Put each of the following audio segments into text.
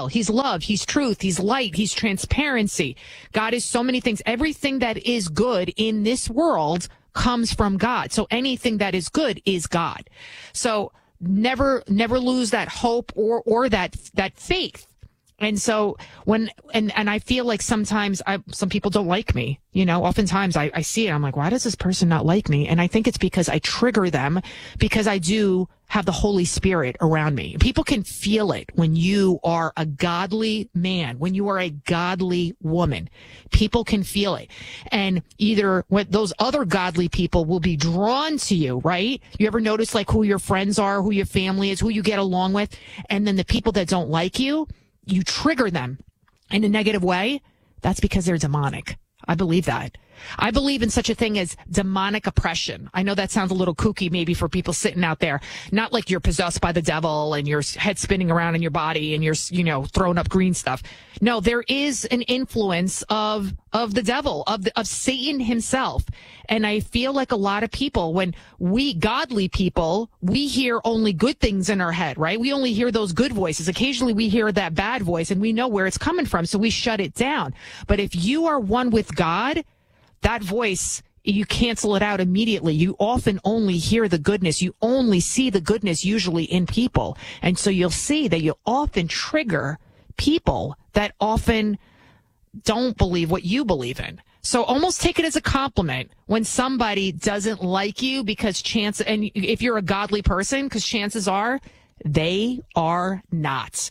well. He's love. He's truth. He's light. He's transparency. God is so many things. Everything that is good in this world comes from God. So anything that is good is God. So never lose that hope or that faith. And so and I feel like sometimes some people don't like me, oftentimes I see it. I'm like, why does this person not like me? And I think it's because I trigger them because I do have the Holy Spirit around me. People can feel it when you are a godly man, when you are a godly woman. People can feel it. And either when those other godly people will be drawn to you, right? You ever notice like who your friends are, who your family is, who you get along with? And then the people that don't like you, you trigger them in a negative way. That's because they're demonic. I believe that. I believe in such a thing as demonic oppression. I know that sounds a little kooky maybe for people sitting out there. Not like you're possessed by the devil and your head spinning around in your body and you're, throwing up green stuff. No, there is an influence of the devil, of Satan himself. And I feel like a lot of people, when we godly people, we hear only good things in our head, right? We only hear those good voices. Occasionally we hear that bad voice and we know where it's coming from. So we shut it down. But if you are one with God, that voice, you cancel it out immediately. You often only hear the goodness. You only see the goodness usually in people. And so you'll see that you often trigger people that often don't believe what you believe in. So almost take it as a compliment when somebody doesn't like you because and if you're a godly person, because chances are they are not.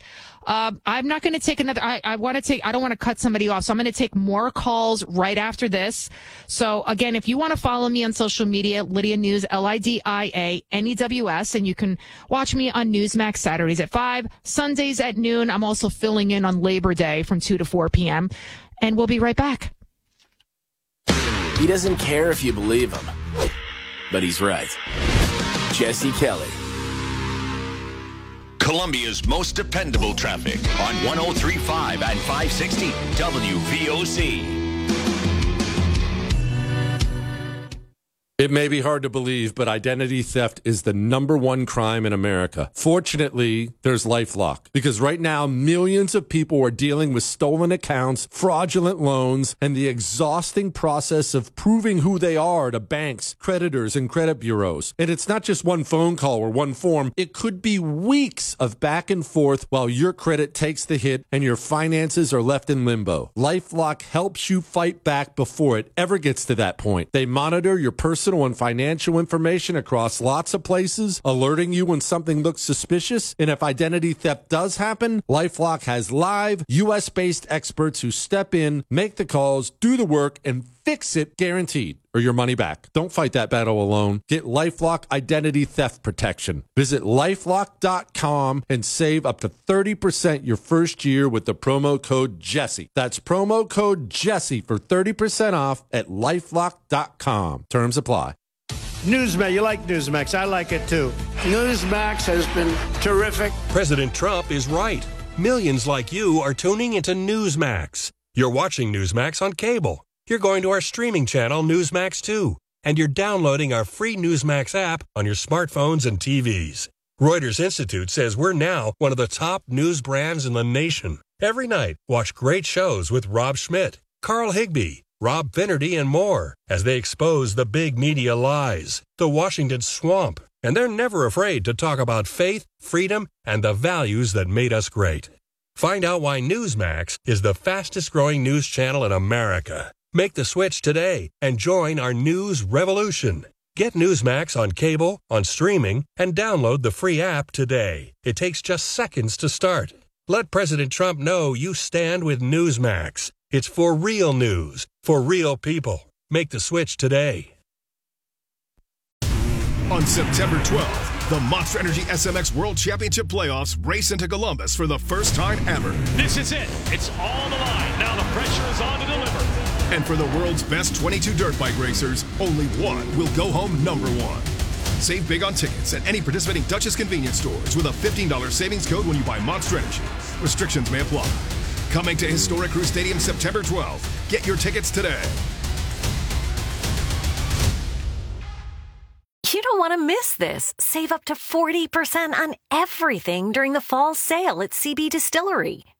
I'm not going to take another. I don't want to cut somebody off. So I'm going to take more calls right after this. So again, if you want to follow me on social media, Lydia News, LIDIA NEWS, and you can watch me on Newsmax Saturdays at 5, Sundays at noon. I'm also filling in on Labor Day from 2 to 4 p.m. And we'll be right back. He doesn't care if you believe him, but he's right. Jesse Kelly. Columbia's most dependable traffic on 103.5 and 560 WVOC. It may be hard to believe, but identity theft is the #1 crime in America. Fortunately, there's LifeLock, because right now, millions of people are dealing with stolen accounts, fraudulent loans, and the exhausting process of proving who they are to banks, creditors, and credit bureaus. And it's not just one phone call or one form. It could be weeks of back and forth while your credit takes the hit and your finances are left in limbo. LifeLock helps you fight back before it ever gets to that point. They monitor your personal and financial information across lots of places, alerting you when something looks suspicious. And if identity theft does happen, LifeLock has live, U.S.-based experts who step in, make the calls, do the work, and fix it guaranteed, or your money back. Don't fight that battle alone. Get LifeLock Identity Theft Protection. Visit LifeLock.com and save up to 30% your first year with the promo code Jesse. That's promo code Jesse for 30% off at LifeLock.com. Terms apply. Newsmax, you like Newsmax. I like it too. Newsmax has been terrific. President Trump is right. Millions like you are tuning into Newsmax. You're watching Newsmax on cable. You're going to our streaming channel, Newsmax 2, and you're downloading our free Newsmax app on your smartphones and TVs. Reuters Institute says we're now one of the top news brands in the nation. Every night, watch great shows with Rob Schmidt, Carl Higbie, Rob Finnerty, and more as they expose the big media lies, the Washington swamp, and they're never afraid to talk about faith, freedom, and the values that made us great. Find out why Newsmax is the fastest-growing news channel in America. Make the switch today and join our news revolution. Get Newsmax on cable, on streaming, and download the free app today. It takes just seconds to start. Let President Trump know you stand with Newsmax. It's for real news, for real people. Make the switch today. On September 12th, the Monster Energy SMX World Championship Playoffs race into Columbus for the first time ever. This is it. It's on the line. Now the pressure is on to deliver. And for the world's best 22 dirt bike racers, only one will go home #1. Save big on tickets at any participating Duchess convenience stores with a $15 savings code when you buy Monster Energy. Restrictions may apply. Coming to Historic Crew Stadium September 12th. Get your tickets today. You don't want to miss this. Save up to 40% on everything during the fall sale at CB Distillery.